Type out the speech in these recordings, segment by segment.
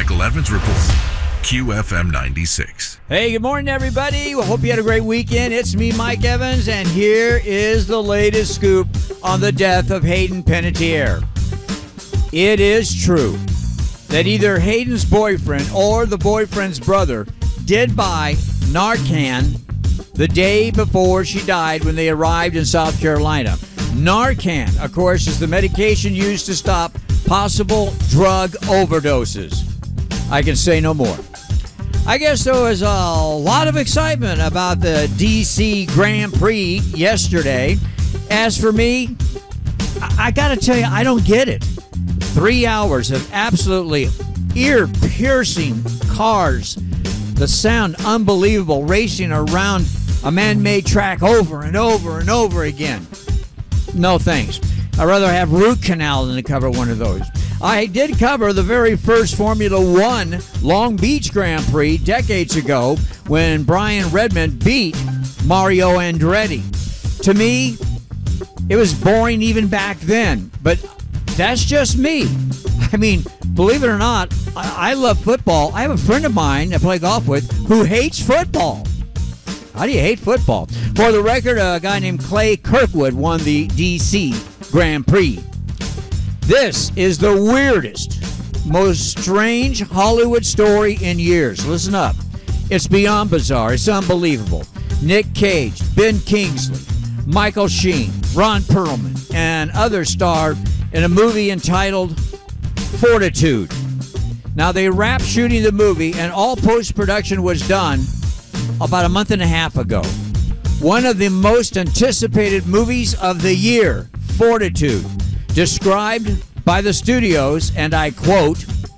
Michael Evans Report. QFM 96. Hey, good morning, everybody. We hope you had a great weekend. It's me, Mike Evans, and here is the latest scoop on the death of Hayden Panettiere. It is true that either Hayden's boyfriend or the boyfriend's brother did buy Narcan the day before she died when they arrived in South Carolina. Narcan, of course, is the medication used to stop possible drug overdoses. I can say no more. I guess there was a lot of excitement about the DC Grand Prix yesterday. As for me, I got to tell you, I don't get it. 3 hours of absolutely ear-piercing cars. The sound unbelievable, racing around a man-made track over and over and over again. No thanks. I'd rather have root canal than to cover one of those. I did cover the very first Formula One Long Beach Grand Prix decades ago when Brian Redman beat Mario Andretti. To me, it was boring even back then, but that's just me. I mean, believe it or not, I love football. I have a friend of mine I play golf with who hates football. How do you hate football? For the record, a guy named Clay Kirkwood won the DC Grand Prix. This is the weirdest, most strange Hollywood story in years. Listen up. It's beyond bizarre. It's unbelievable. Nick Cage, Ben Kingsley, Michael Sheen, Ron Perlman, and others starred in a movie entitled Fortitude. Now, they wrapped shooting the movie, and all post-production was done about a month and a half ago. One of the most anticipated movies of the year, Fortitude, described by the studios, and I quote,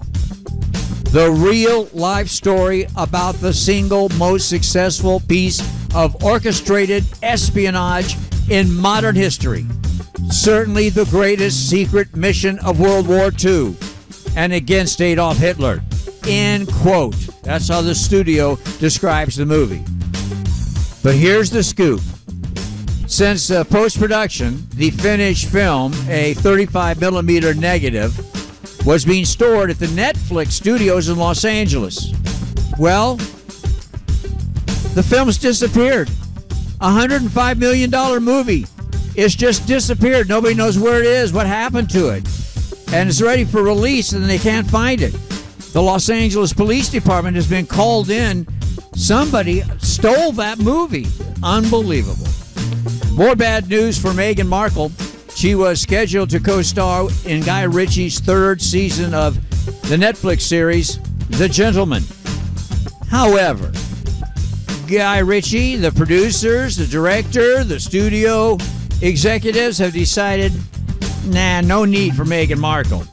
the real life story about the single most successful piece of orchestrated espionage in modern history. Certainly the greatest secret mission of World War II and against Adolf Hitler. End quote. That's how the studio describes the movie. But here's the scoop. Since post-production, the finished film, a 35mm negative, was being stored at the Netflix studios in Los Angeles. Well, the film's disappeared. $105 million movie. It's just disappeared. Nobody knows where it is, what happened to it. And it's ready for release, and they can't find it. The Los Angeles Police Department has been called in. Somebody stole that movie. Unbelievable. More bad news for Meghan Markle. She was scheduled to co-star in Guy Ritchie's third season of the Netflix series, The Gentleman. However, Guy Ritchie, the producers, the director, the studio executives have decided, no need for Meghan Markle.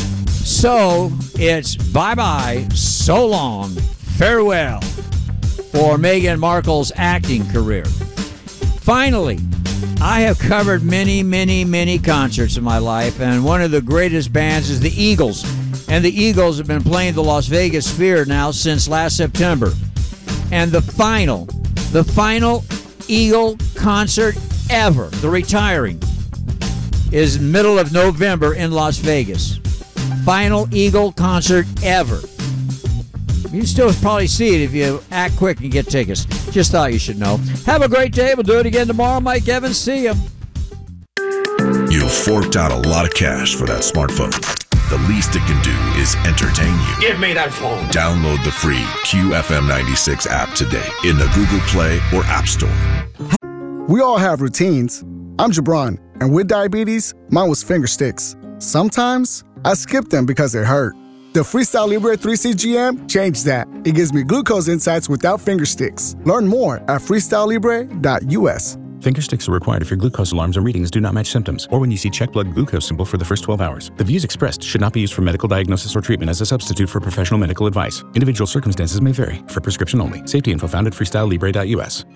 So it's bye-bye, so long, farewell for Meghan Markle's acting career. Finally, I have covered many, many, many concerts in my life, and one of the greatest bands is the Eagles. And the Eagles have been playing the Las Vegas Sphere now since last September. And the final Eagle concert ever, the retiring, is middle of November in Las Vegas. Final Eagle concert ever. You can still probably see it if you act quick and get tickets. Just thought you should know. Have a great day. We'll do it again tomorrow. Mike Evans, see ya. You forked out a lot of cash for that smartphone. The least it can do is entertain you. Give me that phone. Download the free QFM 96 app today in the Google Play or App Store. We all have routines. I'm Jabron, and with diabetes, mine was finger sticks. Sometimes I skip them because they hurt. The Freestyle Libre 3CGM changed that. It gives me glucose insights without finger sticks. Learn more at freestylelibre.us. Finger sticks are required if your glucose alarms or readings do not match symptoms, or when you see check blood glucose symbol for the first 12 hours. The views expressed should not be used for medical diagnosis or treatment as a substitute for professional medical advice. Individual circumstances may vary. For prescription only. Safety info found at freestylelibre.us.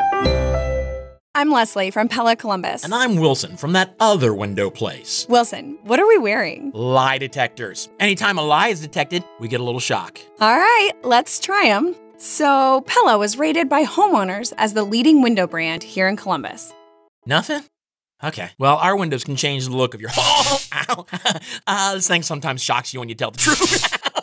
I'm Leslie from Pella Columbus. And I'm Wilson from that other window place. Wilson, what are we wearing? Lie detectors. Anytime a lie is detected, we get a little shock. All right, let's try them. So, Pella was rated by homeowners as the leading window brand here in Columbus. Nothing? Okay. Well, our windows can change the look of your... Ow! This thing sometimes shocks you when you tell the truth.